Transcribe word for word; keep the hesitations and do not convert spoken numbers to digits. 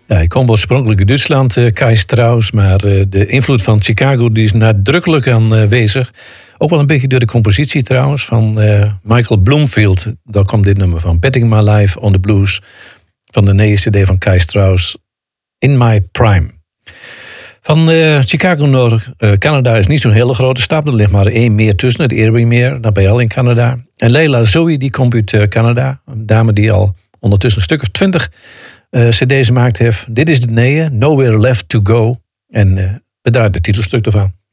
Ja, hij komt oorspronkelijk uit Duitsland, uh, Kai Strauss. Maar uh, de invloed van Chicago die is nadrukkelijk aanwezig. Ook wel een beetje door de compositie trouwens van uh, Michael Bloomfield. Daar komt dit nummer van. Betting My Life on the Blues. Van de nieuwe cd van Kai Strauss. In My Prime. Van uh, Chicago naar uh, Canada is niet zo'n hele grote stap. Er ligt maar één meer tussen, het Erie-meer. Dat ben je al in Canada. En Leila Zoe die komt uit uh, Canada. Een dame die al ondertussen een stuk of twintig uh, cd's gemaakt heeft. Dit is de nieuwe, Nowhere Left to Go. En uh, we draaien het titelstuk ervan.